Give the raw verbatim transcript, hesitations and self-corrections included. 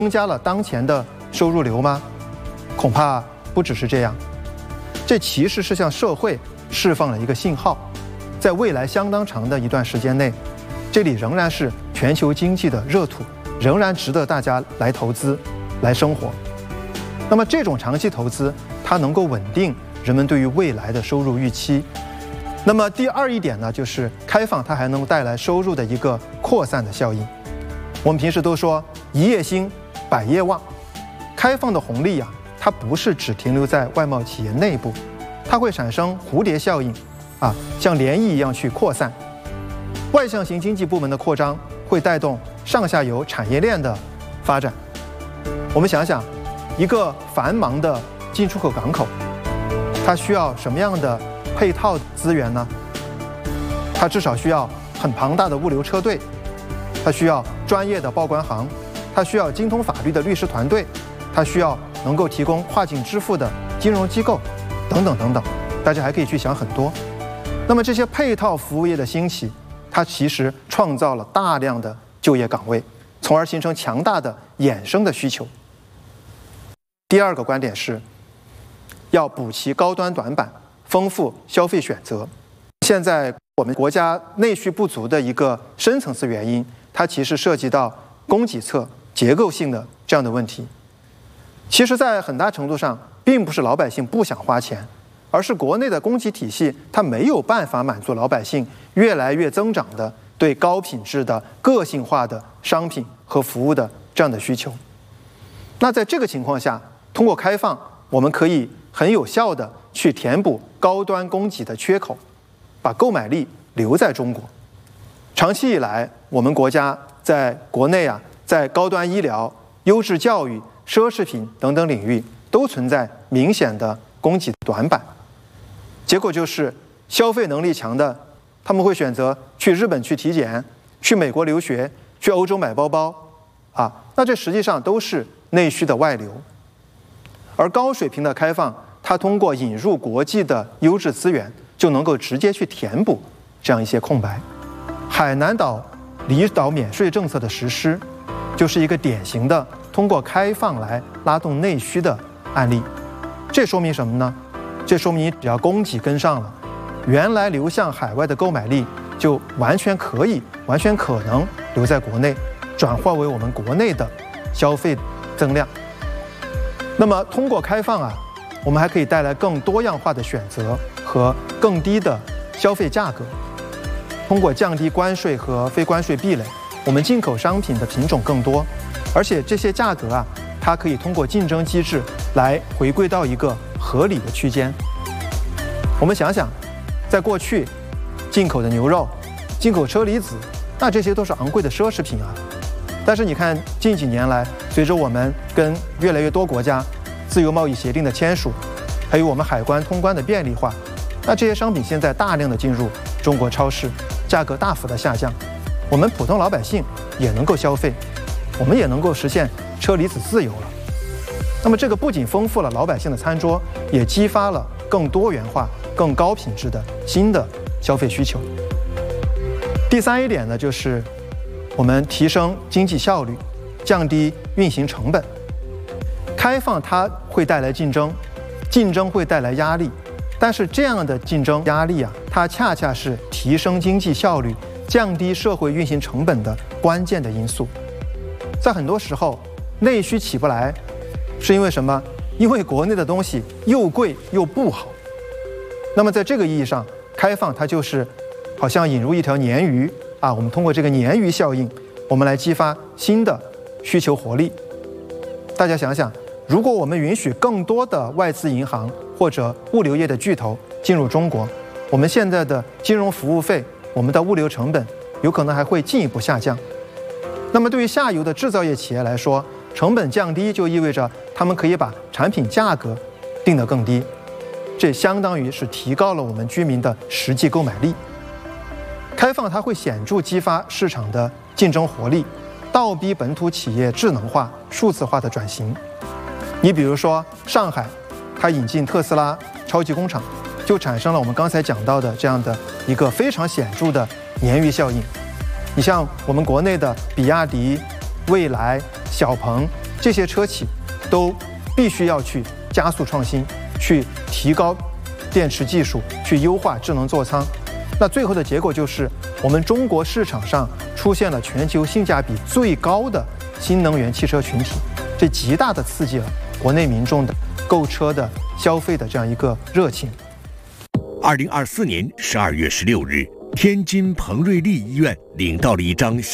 增加了当前的收入流吗？恐怕不只是这样，这其实是向社会释放了一个信号，在未来相当长的一段时间内，这里仍然是全球经济的热土，仍然值得大家来投资、来生活。那么这种长期投资，它能够稳定人们对于未来的收入预期。那么第二一点呢，就是开放它还能带来收入的一个扩散的效应。我们平时都说一夜兴，百业旺，开放的红利啊，它不是只停留在外贸企业内部，它会产生蝴蝶效应，啊，像涟漪一样去扩散。外向型经济部门的扩张会带动上下游产业链的发展。我们想想，一个繁忙的进出口港口，它需要什么样的配套资源呢？它至少需要很庞大的物流车队，它需要专业的报关行，它需要精通法律的律师团队，它需要能够提供跨境支付的金融机构，等等等等。大家还可以去想很多。那么这些配套服务业的兴起，它其实创造了大量的就业岗位，从而形成强大的衍生的需求。第二个观点是，要补齐高端短板，丰富消费选择。现在我们国家内需不足的一个深层次原因，它其实涉及到供给侧结构性的这样的问题。其实在很大程度上并不是老百姓不想花钱，而是国内的供给体系它没有办法满足老百姓越来越增长的对高品质的个性化的商品和服务的这样的需求。那在这个情况下，通过开放，我们可以很有效地去填补高端供给的缺口，把购买力留在中国。长期以来，我们国家在国内啊，在高端医疗、优质教育、奢侈品等等领域都存在明显的供给短板。结果就是消费能力强的，他们会选择去日本去体检，去美国留学，去欧洲买包包，啊，那这实际上都是内需的外流。而高水平的开放，它通过引入国际的优质资源，就能够直接去填补这样一些空白。海南岛离岛免税政策的实施，就是一个典型的通过开放来拉动内需的案例。这说明什么呢？这说明只要供给跟上了，原来流向海外的购买力就完全可以、完全可能留在国内，转化为我们国内的消费增量。那么通过开放啊，我们还可以带来更多样化的选择和更低的消费价格。通过降低关税和非关税壁垒，我们进口商品的品种更多，而且这些价格啊，它可以通过竞争机制来回归到一个合理的区间。我们想想，在过去，进口的牛肉、进口车厘子，那这些都是昂贵的奢侈品啊。但是你看，近几年来，随着我们跟越来越多国家自由贸易协定的签署，还有我们海关通关的便利化，那这些商品现在大量的进入中国超市，价格大幅的下降，我们普通老百姓也能够消费，我们也能够实现车厘子自由了。那么这个不仅丰富了老百姓的餐桌，也激发了更多元化、更高品质的新的消费需求。第三一点呢，就是我们提升经济效率，降低运行成本。开放它会带来竞争，竞争会带来压力，但是这样的竞争压力啊，它恰恰是提升经济效率、降低社会运行成本的关键的因素。在很多时候，内需起不来，是因为什么？因为国内的东西又贵又不好。那么在这个意义上，开放它就是好像引入一条鲶鱼啊，我们通过这个鲶鱼效应，我们来激发新的需求活力。大家想想，如果我们允许更多的外资银行或者物流业的巨头进入中国，我们现在的金融服务费、我们的物流成本有可能还会进一步下降。那么对于下游的制造业企业来说，成本降低就意味着他们可以把产品价格定得更低，这相当于是提高了我们居民的实际购买力。开放它会显著激发市场的竞争活力，倒逼本土企业智能化、数字化的转型。你比如说上海，它引进特斯拉超级工厂，就产生了我们刚才讲到的这样的一个非常显著的鲶鱼效应。你像我们国内的比亚迪、蔚来、小鹏， 这些车企都必须要去加速创新，去提高电池技术，去优化智能座舱。那最后的结果就是，我们中国市场上出现了全球性价比最高的新能源汽车群体，这极大的刺激了国内民众的购车的消费的这样一个热情。 二零二四年十二月十六日，天津彭瑞丽医院领到了一张